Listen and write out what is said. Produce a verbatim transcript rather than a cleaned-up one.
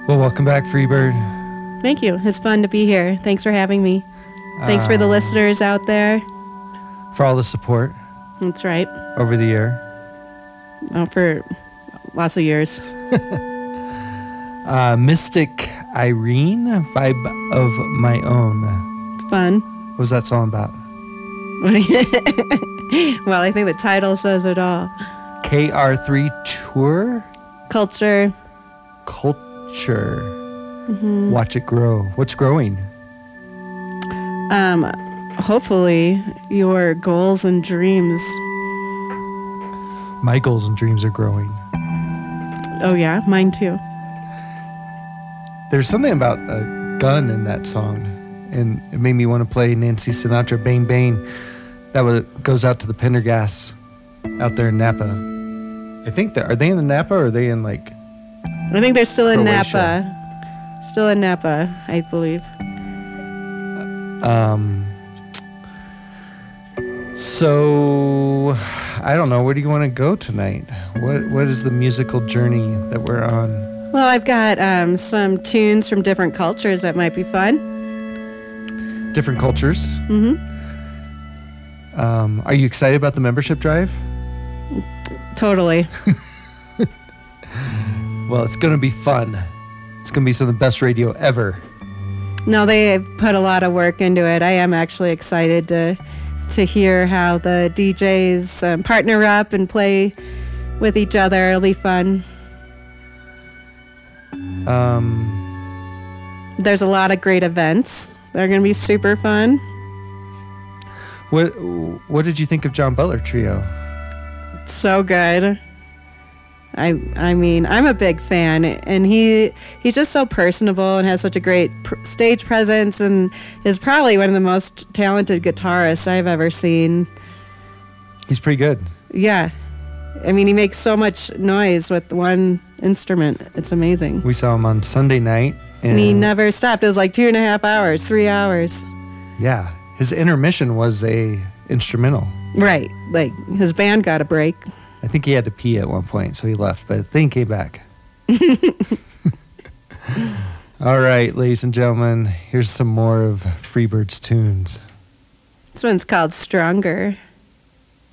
Well, welcome back, Freebird. Thank you. It's fun to be here. Thanks for having me. Thanks uh, for the listeners out there. For all the support. That's right. Over the year. Oh, for lots of years. uh, Mystic Irene, Vibe of My Own. It's fun. What was that song about? Well, I think the title says it all. K R three Tour? Culture. Culture. Mm-hmm. Watch it grow. What's growing? Um, hopefully your goals and dreams. My goals and dreams are growing. Oh yeah, mine too. There's something about a gun in that song, and it made me want to play Nancy Sinatra, Bang Bang. That was, goes out to the Pendergasts out there in Napa. I think that, are they in the Napa or are they in like I think they're still in Croatia? Napa. Still in Napa, I believe. Um. So, I don't know. Where do you want to go tonight? What What is the musical journey that we're on? Well, I've got um, some tunes from different cultures that might be fun. Different cultures? Mm-hmm. Um, are you excited about the membership drive? Totally. Well, it's going to be fun. It's going to be some of the best radio ever. No, they've put a lot of work into it. I am actually excited to to hear how the D Js um, partner up and play with each other. It'll be fun. Um, There's a lot of great events. They're going to be super fun. What What did you think of John Butler Trio? So good. I I mean, I'm a big fan, and he he's just so personable and has such a great pr- stage presence, and is probably one of the most talented guitarists I've ever seen. He's pretty good. Yeah. I mean, he makes so much noise with one instrument. It's amazing. We saw him on Sunday night. And, and he never stopped. It was like two and a half hours, three hours. Yeah. His intermission was a instrumental. Right. Like, his band got a break. I think he had to pee at one point, so he left, but then he came back. All right, ladies and gentlemen, here's some more of Freebird's tunes. This one's called Stronger.